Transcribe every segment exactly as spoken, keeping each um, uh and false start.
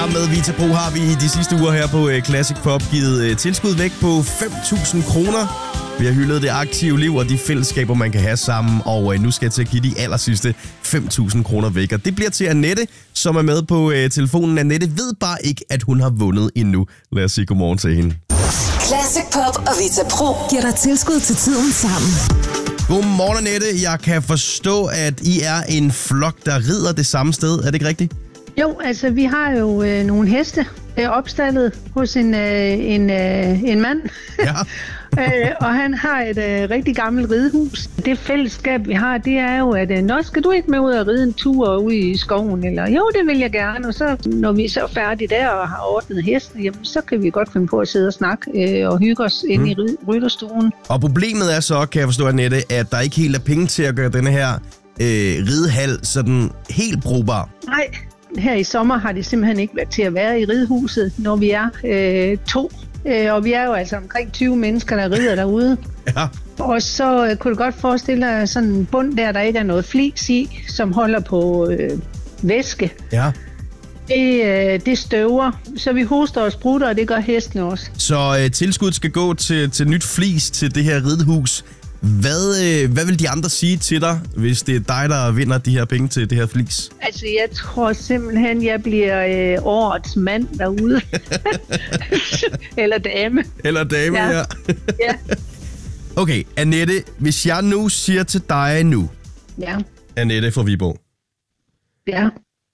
Med Vita Pro har vi de sidste uger her på Classic Pop givet tilskud væk på fem tusind kroner. Vi har hyldet det aktive liv og de fællesskaber, man kan have sammen, og nu skal jeg til at give de aller sidste fem tusind kroner væk. Og det bliver til Annette, som er med på telefonen. Annette ved bare ikke, at hun har vundet endnu. Lad os sige godmorgen til hende. Classic Pop og Vita Pro giver dig tilskud til tiden sammen. Godmorgen, Annette. Jeg kan forstå, at I er en flok, der rider det samme sted. Er det ikke rigtigt? Jo, altså vi har jo øh, nogle heste øh, opstallet hos en, øh, en, øh, en mand. Ja. øh, og han har et øh, rigtig gammelt ridehus. Det fællesskab, vi har, det er jo, at øh, nå, skal du ikke med ud og ride en tur ude i skoven? Eller jo, det vil jeg gerne. Og så, når vi er så færdige der og har ordnet hesten, jamen, så kan vi godt finde på at sidde og snakke øh, og hygge os mm. inde i rid- rytterstuen. Og problemet er så, kan jeg forstå, Annette, at der ikke helt er penge til at gøre denne her øh, ridehal sådan helt brugbar. Nej. Her i sommer har det simpelthen ikke været til at være i ridehuset, når vi er øh, to. Øh, og vi er jo altså omkring tyve mennesker, der rider derude. Ja. Og så øh, kunne du godt forestille dig sådan en bund der, der ikke er noget flis i, som holder på øh, væske. Ja. Det, øh, det støver, så vi hoster og sprutter, og det gør hestene også. Så øh, tilskud skal gå til, til nyt flis til det her ridehus. Hvad, øh, hvad vil de andre sige til dig, hvis det er dig, der vinder de her penge til det her flis? Altså, jeg tror simpelthen, jeg bliver øh, årets mand derude. Eller dame. Eller dame, ja. ja. Ja. Okay, Annette, hvis jeg nu siger til dig nu, Ja. Annette fra Viborg. Ja.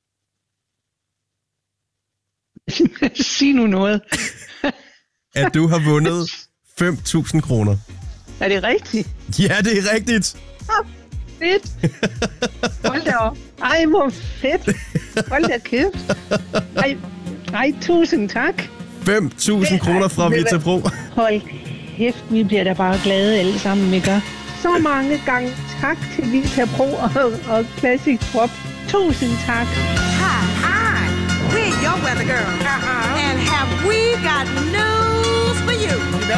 Sig nu noget. At du har vundet fem tusind kroner. Er det rigtigt? Ja, det er rigtigt. Ah, fedt. Hold da op. Ej, hvor fedt. Hold da kæft. Ej, ej tusind tak. fem tusind kroner fra Vita Pro. Hold kæft, vi bliver da bare glade alle sammen, vi gør. Så mange gange tak til Vita Pro og, og Classic Pop. Tusind tak. Hi, hi. We're your weather girl. Uh-huh. And have we got news for you?